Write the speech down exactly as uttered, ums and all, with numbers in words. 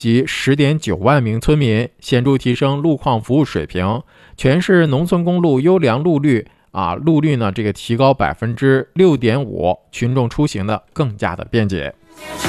及 十点九万名村民，显著提升路况服务水平。全市农村公路优良路率啊，路率呢这个提高 百分之六点五， 群众出行的更加的便捷。